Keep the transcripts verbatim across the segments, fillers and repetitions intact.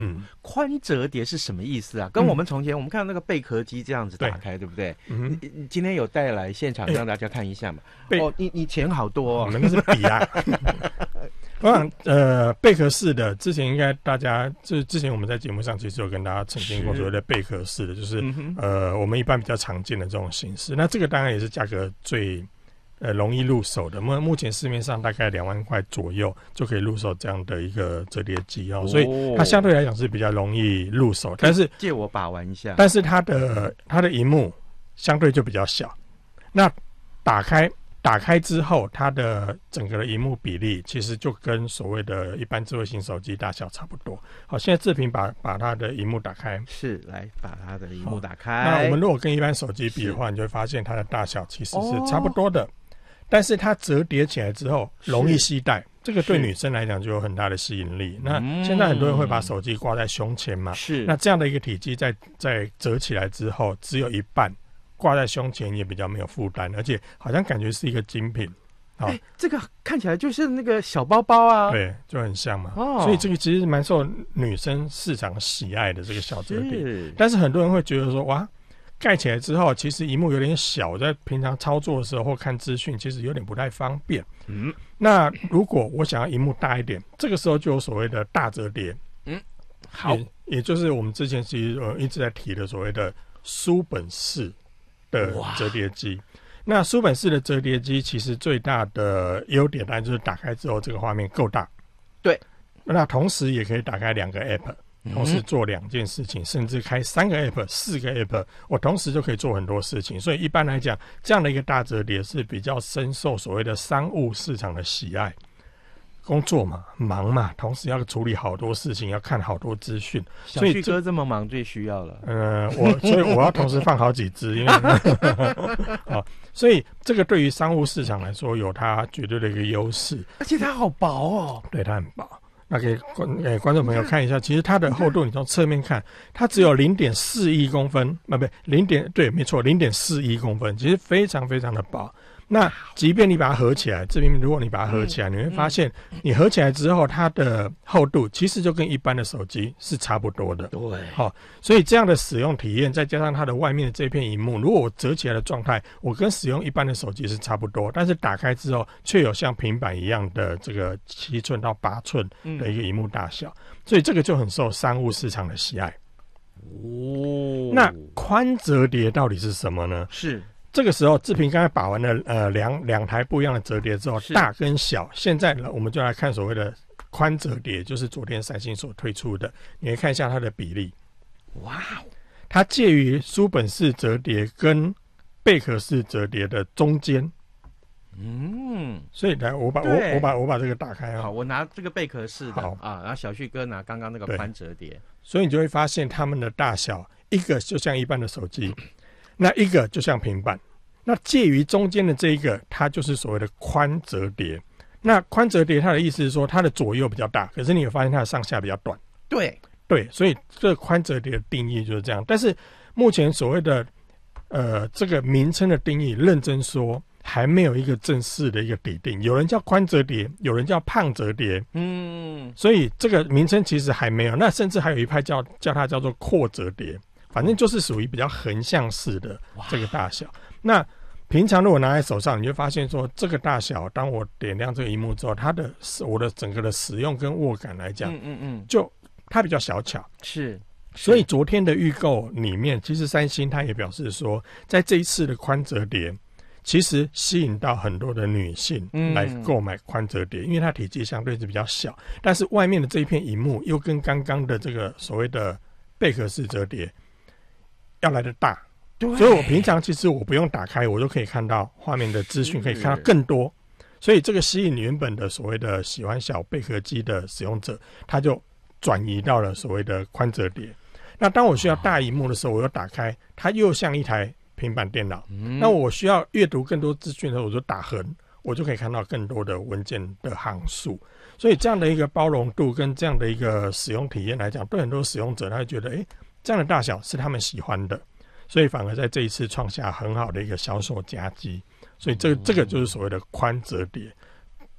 嗯， 宽折叠是什么意思啊？跟我们从前、嗯、我们看到那个贝壳机这样子打开， 对, 对不对？嗯，你你今天有带来现场让大家看一下嘛？哦，你你钱好多哦， 那是笔啊。我想，呃，贝壳式的之前应该大家就之前我们在节目上其实有跟大家澄清过所谓的贝壳式的，就是、嗯、呃我们一般比较常见的这种形式。那这个当然也是价格最呃容易入手的，目目前市面上大概两万块左右就可以入手这样的一个折叠机哦，所以它相对来讲是比较容易入手。但是借我把玩一下， 但是它的它的萤幕相对就比较小，那打开。打开之后，它的整个的萤幕比例其实就跟所谓的一般智慧型手机大小差不多。好，现在志平把把它的萤幕打开， 是来把它的萤幕打开。 那我们如果跟一般手机比的话，你就会发现它的大小其实是差不多的，哦、但是它折叠起来之后容易携带，这个对女生来讲就有很大的吸引力。那现在很多人会把手机挂在胸前嘛， 是那这样的一个体积在在折起来之后，只有一半。挂在胸前也比较没有负担，而且好像感觉是一个精品。 哎、欸，这个看起来就是那个小包包啊， 对，就很像嘛。哦，所以这个其实蛮受女生市场喜爱的这个小折叠。但是很多人会觉得说，哇，盖起来之后，其实萤幕有点小，在平常操作的时候或看资讯，其实有点不太方便。嗯，那如果我想要萤幕大一点，这个时候就有所谓的大折叠。 嗯，好， 也, 也就是我们之前其实呃一直在提的所谓的书本式的折叠机。那书本式的折叠机其实最大的优点当然就是打开之后这个画面够大， 对， 那同时也可以打开两个 app， 同时做两件事情、嗯、甚至开三个 app 四个 app， 我同时就可以做很多事情。所以一般来讲这样的一个大折叠是比较深受所谓的商务市场的喜爱。工作嘛，忙嘛，同时要处理好多事情，要看好多资讯。 小旭哥这么忙，最需要了。 呃，我所以我要同时放好几支，因为好，所以这个对于商务市场来说有它绝对的一个优势。 而且它好薄哦， 对，它很薄。那给观给观众朋友看一下，其实它的厚度，你从侧面看，它只有零点四一公分，啊，不，零点对，没错，零点四一公分，其实非常非常的薄。那即便你把它合起来，这边如果你把它合起来、嗯、你会发现你合起来之后它的厚度其实就跟一般的手机是差不多的。 对， 好、哦，所以这样的使用体验再加上它的外面的这片萤幕，如果我折起来的状态我跟使用一般的手机是差不多，但是打开之后却有像平板一样的这个七寸到八寸的一个萤幕大小、嗯、所以这个就很受商务市场的喜爱。 哦， 那宽折叠到底是什么呢？ 是这个时候志平刚才把完了呃两两台不一样的折叠之后，大跟小，现在呢我们就来看所谓的宽折叠，就是昨天三星所推出的。你可以看一下它的比例， 哇， 它介于书本式折叠跟贝壳式折叠的中间。嗯，所以来我把我我把我把这个打开啊， 好，我拿这个贝壳式的啊，然后小旭哥拿刚刚那个宽折叠， 所以你就会发现它们的大小，一个就像一般的手机。那一个就像平板，那介于中间的这一个，它就是所谓的宽折叠。那宽折叠它的意思是说，它的左右比较大，可是你会发现它的上下比较短。 对对，所以这个宽折叠的定义就是这样。但是目前所谓的呃这个名称的定义，认真说还没有一个正式的一个底定。有人叫宽折叠，有人叫胖折叠，嗯，所以这个名称其实还没有。那甚至还有一派叫叫它叫做阔折叠。反正就是属于比较横向式的这个大小。那平常如果拿在手上，你就发现说这个大小，当我点亮这个萤幕之后，它的我的整个的使用跟握感来讲，嗯嗯嗯，就它比较小巧。 是， 所以昨天的预购里面，其实三星它也表示说，在这一次的宽折叠，其实吸引到很多的女性来购买宽折叠，嗯、因为它体积相对是比较小，但是外面的这一片萤幕又跟刚刚的这个所谓的贝壳式折叠要来的大，所以我平常其实我不用打开，我就可以看到画面的资讯，可以看到更多。所以这个吸引原本的所谓的喜欢小贝壳机的使用者，他就转移到了所谓的宽折叠。那当我需要大萤幕的时候，我又打开，它又像一台平板电脑。嗯、那我需要阅读更多资讯的时候，我就打横，我就可以看到更多的文件的行数。所以这样的一个包容度跟这样的一个使用体验来讲，对很多使用者他会觉得，哎，这样的大小是他们喜欢的，所以反而在这一次创下很好的一个销售佳绩。所以这个这个就是所谓的宽折叠。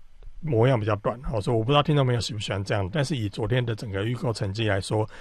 模样比较短，好，所以我不知道听众朋友喜不喜欢这样。但是以昨天的整个预购成绩来说，